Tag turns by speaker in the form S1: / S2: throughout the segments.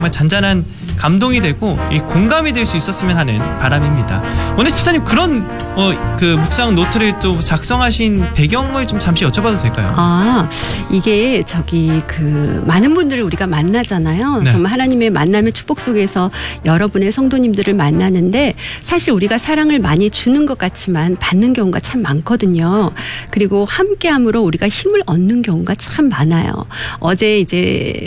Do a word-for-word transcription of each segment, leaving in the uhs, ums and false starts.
S1: 정말 잔잔한 감동이 되고 이 공감이 될 수 있었으면 하는 바람입니다. 오늘 집사님 그런 어, 그 묵상 노트를 또 작성하신 배경을 좀 잠시 여쭤봐도 될까요?
S2: 아, 이게 저기 그 많은 분들을 우리가 만나잖아요.
S1: 네.
S2: 정말 하나님의 만남의 축복 속에서 여러분의 성도님들을 만나는데 사실 우리가 사랑을 많이 주는 것 같지만 받는 경우가 참 많거든요. 그리고 함께함으로 우리가 힘을 얻는 경우가 참 많아요. 어제 이제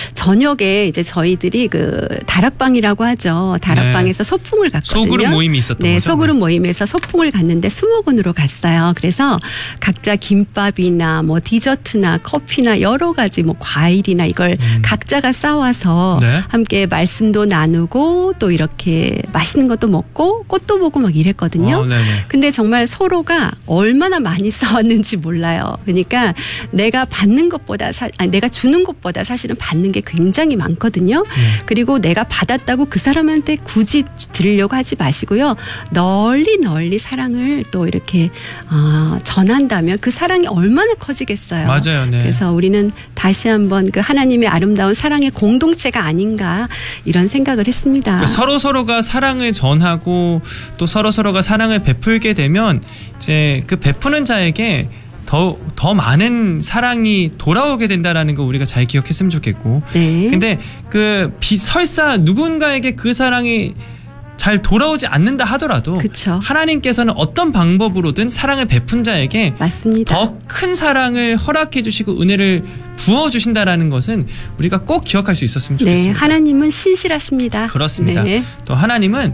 S2: 저녁에 이제 저희들이 그 다락방이라고 하죠. 다락방에서 네. 소풍을 갔거든요.
S1: 소그룹 모임이 있었던
S2: 네,
S1: 거죠?
S2: 소그룹 모임에서 소풍을 갔는데 수목원으로 갔어요. 그래서 각자 김밥이나 뭐 디저트나 커피나 여러 가지 뭐 과일이나 이걸 음. 각자가 싸와서 네. 함께 말씀도 나누고 또 이렇게 맛있는 것도 먹고 꽃도 보고 막 이랬거든요. 어, 근데 정말 서로가 얼마나 많이 싸웠는지 몰라요. 그러니까 내가 받는 것보다 사, 아니, 내가 주는 것보다 사실은 받는 게 굉장히 많거든요. 음. 그리고 내가 받았다고 그 사람한테 굳이 드리려고 하지 마시고요. 널리 널리 사랑을 또 이렇게 어, 전한다면 그 사랑이 얼마나 커지겠어요.
S1: 맞아요. 네.
S2: 그래서 우리는 다시 한번 그 하나님의 아름다운 사랑의 공동체가 아닌가 이런 생각을 했습니다.
S1: 그러니까 서로 서로가 사랑을 전하고 또 서로 서로가 사랑을 베풀게 되면 이제 그 베푸는 자에게 더, 더 많은 사랑이 돌아오게 된다라는 거 우리가 잘 기억했으면 좋겠고. 네. 근데 그 비, 설사 누군가에게 그 사랑이 잘 돌아오지 않는다 하더라도 그쵸. 하나님께서는 어떤 방법으로든 사랑을 베푼 자에게
S2: 맞습니다.
S1: 더 큰 사랑을 허락해 주시고 은혜를 부어주신다라는 것은 우리가 꼭 기억할 수 있었으면 좋겠습니다.
S2: 네, 하나님은 신실하십니다.
S1: 그렇습니다.
S2: 네.
S1: 또 하나님은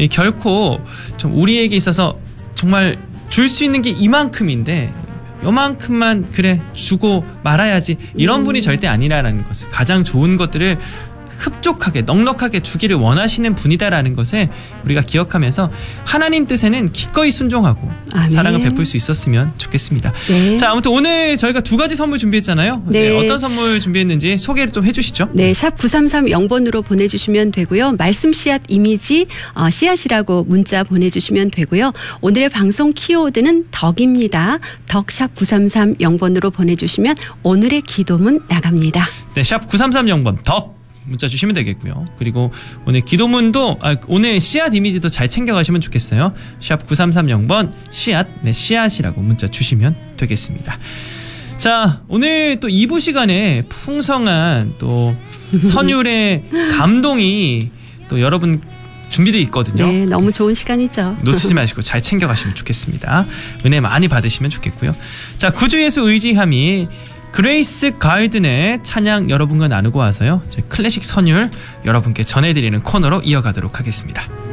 S1: 결코 좀 우리에게 있어서 정말 줄 수 있는 게 이만큼인데 요만큼만 그래 주고 말아야지 이런 음. 분이 절대 아니라는 것을 가장 좋은 것들을 흡족하게 넉넉하게 주기를 원하시는 분이다라는 것을 우리가 기억하면서 하나님 뜻에는 기꺼이 순종하고 아멘. 사랑을 베풀 수 있었으면 좋겠습니다. 네. 자, 아무튼 오늘 저희가 두 가지 선물 준비했잖아요. 네. 네, 어떤 선물 준비했는지 소개를 좀 해주시죠.
S2: 네, 샵 구삼삼영 번으로 보내주시면 되고요. 말씀 씨앗 이미지 어, 씨앗이라고 문자 보내주시면 되고요. 오늘의 방송 키워드는 덕입니다. 덕 샵 구삼삼영 번으로 보내주시면 오늘의 기도문 나갑니다.
S1: 네, 샵 구삼삼영 번 덕. 문자 주시면 되겠고요. 그리고 오늘 기도문도 아, 오늘 씨앗 이미지도 잘 챙겨가시면 좋겠어요. 샵 구삼삼영 번 씨앗 네 씨앗이라고 문자 주시면 되겠습니다. 자, 오늘 또 이 부 시간에 풍성한 또 선율의 감동이 또 여러분 준비되어 있거든요.
S2: 네, 너무 좋은 시간이죠.
S1: 놓치지 마시고 잘 챙겨가시면 좋겠습니다. 은혜 많이 받으시면 좋겠고요. 자, 구주예수 의지함이 그레이스 가이든의 찬양 여러분과 나누고 와서요. 저희 클래식 선율 여러분께 전해드리는 코너로 이어가도록 하겠습니다.